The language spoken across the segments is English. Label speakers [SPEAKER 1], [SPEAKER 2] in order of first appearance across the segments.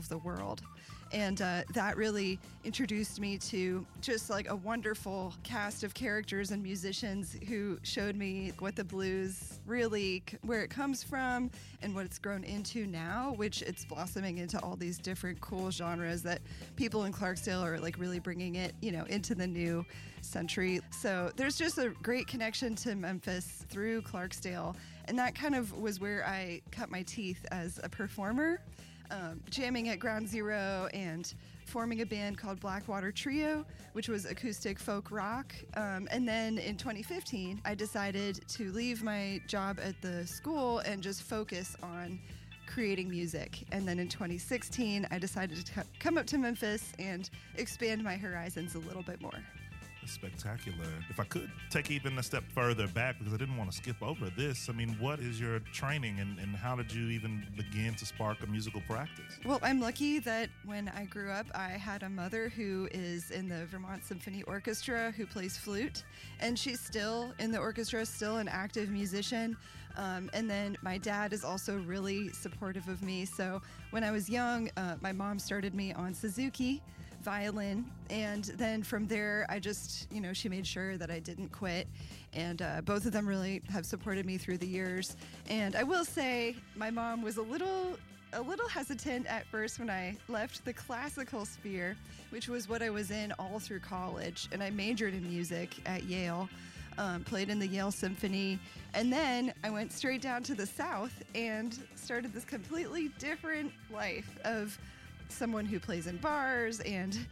[SPEAKER 1] of the world. And that really introduced me to just like a wonderful cast of characters and musicians who showed me what the blues really, where it comes from and what it's grown into now, which it's blossoming into all these different cool genres that people in Clarksdale are like really bringing it, into the new century. So there's just a great connection to Memphis through Clarksdale. And that kind of was where I cut my teeth as a performer. Jamming at Ground Zero and forming a band called Blackwater Trio, which was acoustic folk rock. And then in 2015, I decided to leave my job at the school and just focus on creating music. And then in 2016, I decided to come up to Memphis and expand my horizons a little bit more.
[SPEAKER 2] Spectacular. If I could take even a step further back, because I didn't want to skip over this, what is your training and how did you even begin to spark a musical practice?
[SPEAKER 1] Well, I'm lucky that when I grew up, I had a mother who is in the Vermont Symphony Orchestra who plays flute, and she's still in the orchestra, still an active musician. And then my dad is also really supportive of me. So when I was young, my mom started me on Suzuki violin, and then from there I just, she made sure that I didn't quit, and both of them really have supported me through the years. And I will say my mom was a little hesitant at first when I left the classical sphere, which was what I was in all through college, and I majored in music at Yale. Played in the Yale Symphony, and then I went straight down to the South and started this completely different life of someone who plays in bars and,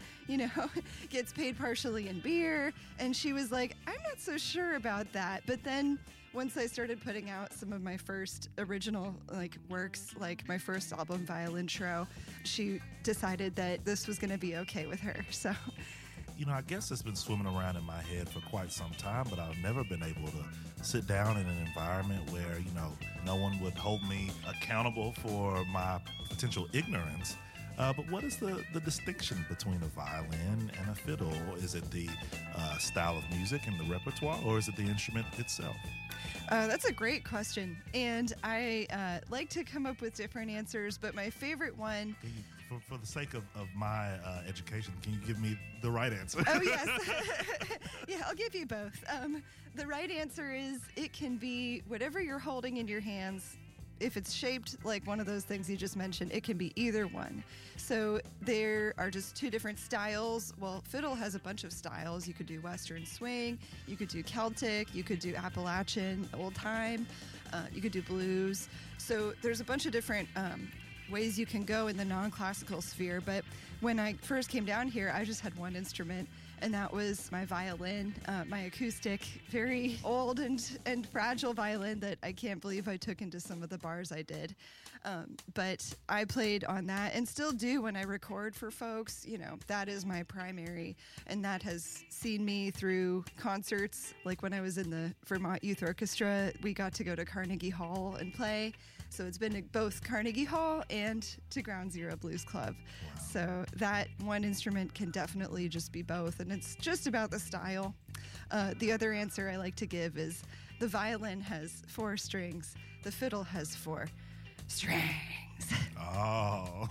[SPEAKER 1] gets paid partially in beer. And she was like, I'm not so sure about that. But then once I started putting out some of my first original works, like my first album, Violintro, she decided that this was going to be okay with her. So
[SPEAKER 2] I guess it's been swimming around in my head for quite some time, but I've never been able to sit down in an environment where, no one would hold me accountable for my potential ignorance. But what is the distinction between a violin and a fiddle? Is it the style of music and the repertoire, or is it the instrument itself?
[SPEAKER 1] That's a great question. And I like to come up with different answers, but my favorite one...
[SPEAKER 2] For the sake of my education, can you give me the right answer?
[SPEAKER 1] Oh, yes. Yeah, I'll give you both. The right answer is it can be whatever you're holding in your hands. If it's shaped like one of those things you just mentioned, it can be either one. So there are just two different styles. Well, fiddle has a bunch of styles. You could do Western swing, you could do Celtic, you could do Appalachian, old time, you could do blues. So there's a bunch of different ways you can go in the non-classical sphere. But when I first came down here, I just had one instrument, and that was my violin, my acoustic, very old and fragile violin that I can't believe I took into some of the bars I did. But I played on that and still do when I record for folks. That is my primary, and that has seen me through concerts. Like when I was in the Vermont Youth Orchestra, we got to go to Carnegie Hall and play. So it's been to both Carnegie Hall and to Ground Zero Blues Club.
[SPEAKER 2] Wow.
[SPEAKER 1] So that one instrument can definitely just be both, and it's just about the style. The other answer I like to give is the violin has 4 strings, the fiddle has 4 strings.
[SPEAKER 2] Oh.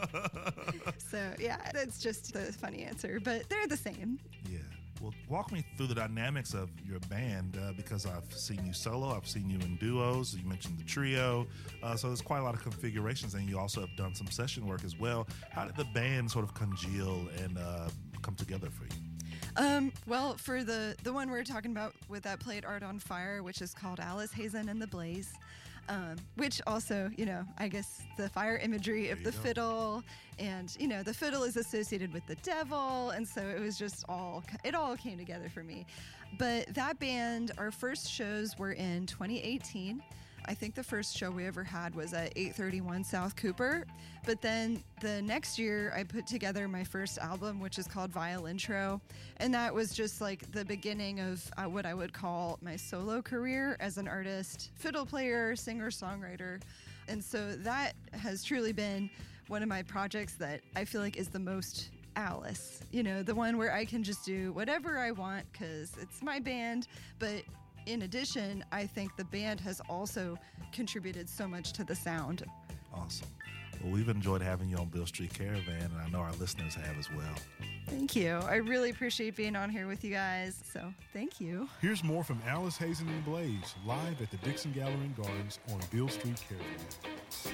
[SPEAKER 1] So yeah, that's just the funny answer, but they're the same.
[SPEAKER 2] Yeah. Well, walk me through the dynamics of your band, because I've seen you solo, I've seen you in duos, you mentioned the trio, so there's quite a lot of configurations, and you also have done some session work as well. How did the band sort of congeal and come together for you?
[SPEAKER 1] Well, for the one we're talking about with that played Art on Fire, which is called Alice Hazen and the Blaze, which also, I guess the fire imagery of the fiddle, and, the fiddle is associated with the devil, and so it was just it all came together for me. But that band, our first shows were in 2018. I think the first show we ever had was at 831 South Cooper. But then the next year, I put together my first album, which is called Violintro. And that was just like the beginning of what I would call my solo career as an artist, fiddle player, singer, songwriter. And so that has truly been one of my projects that I feel like is the most Alice, the one where I can just do whatever I want because it's my band. But in addition, I think the band has also contributed so much to the sound.
[SPEAKER 2] Awesome. Well, we've enjoyed having you on Beale Street Caravan, and I know our listeners have as well.
[SPEAKER 1] Thank you. I really appreciate being on here with you guys. So thank you.
[SPEAKER 3] Here's more from Alice Hazen and Blaze live at the Dixon Gallery and Gardens on Beale Street Caravan.